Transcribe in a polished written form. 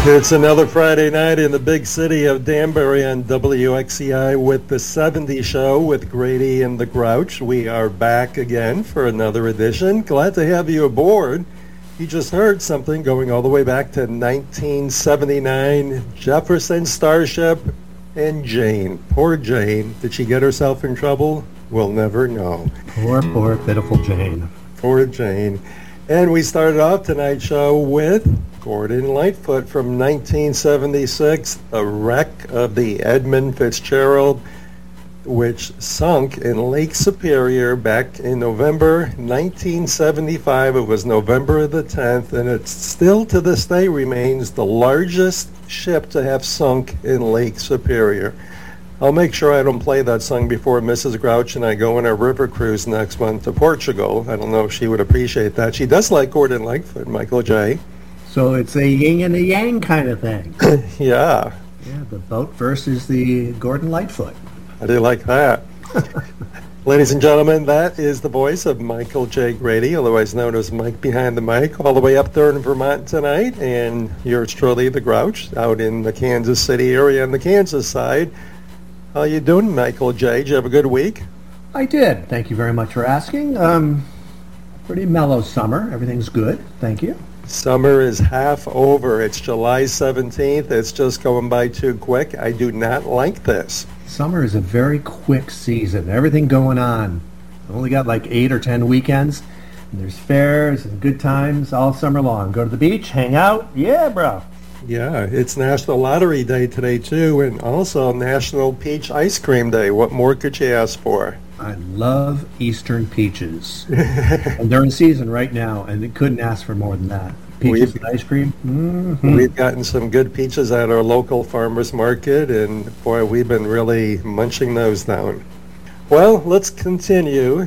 It's another Friday night in the big city of Danbury on WXCI with the 70 Show with Grady and the Grouch. We are back again for another edition. Glad to have you aboard. You just heard something going all the way back to 1979, Jefferson Starship and Jane. Poor Jane. Did she get herself in trouble? We'll never know. Poor, pitiful Jane. Poor Jane. And we started off tonight's show with Gordon Lightfoot from 1976, a wreck of the Edmund Fitzgerald, which sunk in Lake Superior back in November 1975. It was November the 10th, and it still to this day remains the largest ship to have sunk in Lake Superior. I'll make sure I don't play that song before Mrs. Grouch and I go on a river cruise next month to Portugal. I don't know if she would appreciate that. She does like Gordon Lightfoot, Michael J. So it's a yin and a yang kind of thing. Yeah. Yeah, the boat versus the Gordon Lightfoot. How do you like that? Ladies and gentlemen, that is the voice of Michael J. Grady, otherwise known as Mike Behind the Mic, all the way up there in Vermont tonight. And yours truly, the Grouch, out in the Kansas City area on the Kansas side. How you doing, Michael J.? Did you have a good week? I did. Thank you very much for asking. Pretty mellow summer. Everything's good. Thank you. Summer is half over. It's July 17th. It's just going by too quick. I do not like this. Summer is a very quick season. Everything going on. I've only got like 8 or 10 weekends. And there's fairs and good times all summer long. Go to the beach, hang out. Yeah, bro. Yeah, it's National Lottery Day today, too, and also National Peach Ice Cream Day. What more could you ask for? I love Eastern peaches. And they're in season right now, and it couldn't ask for more than that. Peaches and ice cream. Mm-hmm. We've gotten some good peaches at our local farmers market, and boy, we've been really munching those down. Well, let's continue.